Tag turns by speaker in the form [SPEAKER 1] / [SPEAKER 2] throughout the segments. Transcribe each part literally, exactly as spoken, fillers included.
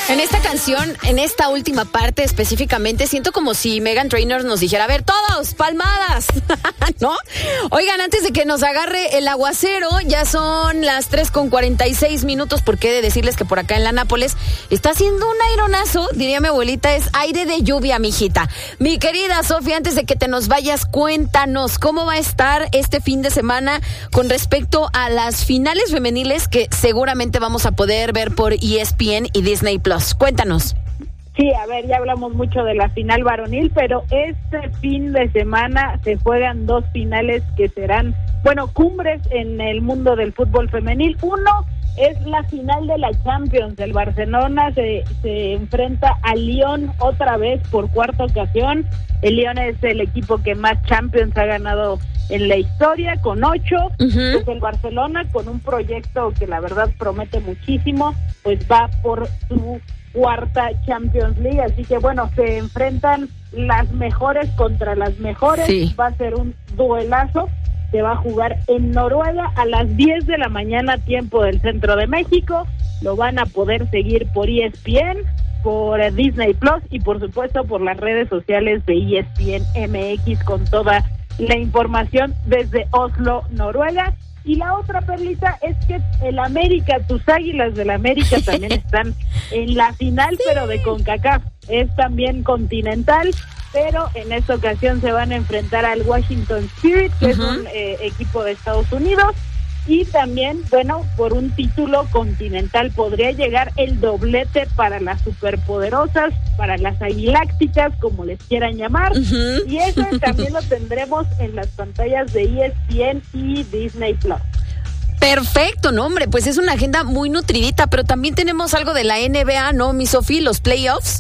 [SPEAKER 1] En esta canción, en esta última parte específicamente, siento como si Meghan Trainor nos dijera, a ver, todos, palmadas, ¿no? Oigan, antes de que nos agarre el aguacero, ya son las tres con cuarenta y seis minutos, porque he de decirles que por acá en la Nápoles está haciendo un aironazo, diría mi abuelita, es aire de lluvia, mijita. Mi querida Sofía, antes de que te nos vayas, cuéntanos cómo va a estar este fin de semana con respecto a las finales femeniles que seguramente vamos a poder ver por E S P N y Disney Plus. Cuéntanos.
[SPEAKER 2] Sí, a ver, ya hablamos mucho de la final varonil, pero este fin de semana se juegan dos finales que serán, bueno, cumbres en el mundo del fútbol femenil. Uno es la final de la Champions. El Barcelona se, se enfrenta al Lyon otra vez por cuarta ocasión. El Lyon es el equipo que más Champions ha ganado en la historia, con ocho. Uh-huh. Pues el Barcelona, con un proyecto que la verdad promete muchísimo, pues va por su cuarta Champions League, así que bueno, se enfrentan las mejores contra las mejores. Sí. Va a ser un duelazo. Se va a jugar en Noruega a las diez de la mañana, tiempo del centro de México. Lo van a poder seguir por E S P N, por Disney Plus y por supuesto por las redes sociales de E S P N M X con toda la información desde Oslo, Noruega. Y la otra perlita es que el América, tus Águilas del América también están en la final, sí, pero de CONCACAF. Es también continental, pero en esta ocasión se van a enfrentar al Washington Spirit, que uh-huh. es un eh, equipo de Estados Unidos. Y también, bueno, por un título continental podría llegar el doblete para las superpoderosas, para las aguilácticas, como les quieran llamar. Uh-huh. Y eso también lo tendremos en las pantallas de E S P N y Disney Plus.
[SPEAKER 1] Perfecto, no, hombre, pues es una agenda muy nutridita, pero también tenemos algo de la N B A, ¿no, mi Sofía? Los playoffs.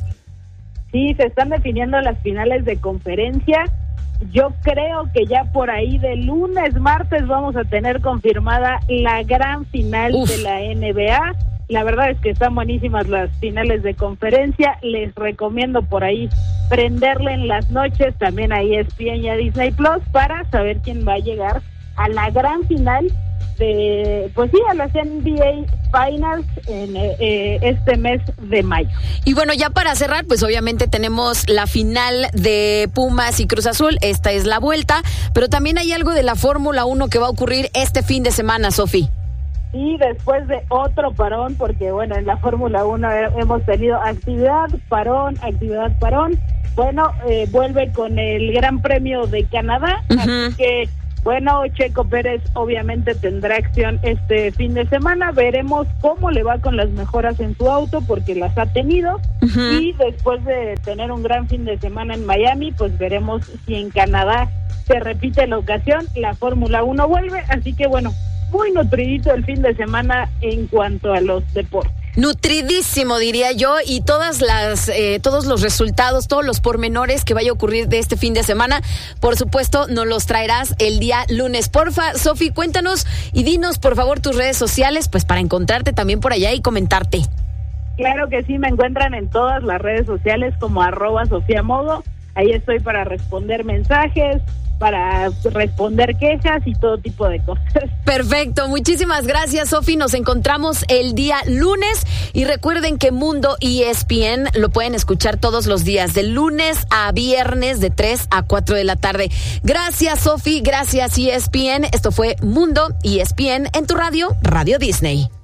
[SPEAKER 2] Sí, se están definiendo las finales de conferencia. Yo creo que ya por ahí de lunes, martes vamos a tener confirmada la gran final Uf. de la N B A. La verdad es que están buenísimas las finales de conferencia. Les recomiendo por ahí prenderle en las noches también a E S P N y a Disney Plus para saber quién va a llegar a la gran final de, pues sí, a las N B A Finals en eh, este mes de mayo.
[SPEAKER 1] Y bueno, ya para cerrar, pues obviamente tenemos la final de Pumas y Cruz Azul. Esta es la vuelta, pero también hay algo de la Fórmula uno que va a ocurrir este fin de semana, Sofi.
[SPEAKER 2] Sí, después de otro parón, porque bueno, en la Fórmula uno hemos tenido actividad, parón, actividad, parón. Bueno, eh, vuelve con el Gran Premio de Canadá, uh-huh. así que bueno, Checo Pérez obviamente tendrá acción este fin de semana. Veremos cómo le va con las mejoras en su auto, porque las ha tenido. Uh-huh. Y después de tener un gran fin de semana en Miami, pues veremos si en Canadá se repite la ocasión. La Fórmula uno vuelve, así que bueno, muy nutridito el fin de semana en cuanto a los deportes.
[SPEAKER 1] Nutridísimo, diría yo, y todas las, eh, todos los resultados, todos los pormenores que vaya a ocurrir de este fin de semana, por supuesto, nos los traerás el día lunes. Porfa, Sofi, cuéntanos y dinos, por favor, tus redes sociales, pues para encontrarte también por allá y comentarte.
[SPEAKER 2] Claro que sí, me encuentran en todas las redes sociales como arroba Sofía Modo. Ahí estoy para responder mensajes, para responder quejas y todo tipo de cosas.
[SPEAKER 1] Perfecto, muchísimas gracias, Sofi. Nos encontramos el día lunes y recuerden que Mundo E S P N lo pueden escuchar todos los días, de lunes a viernes de tres a cuatro de la tarde. Gracias, Sofi, gracias E S P N. Esto fue Mundo E S P N en tu radio, Radio Disney.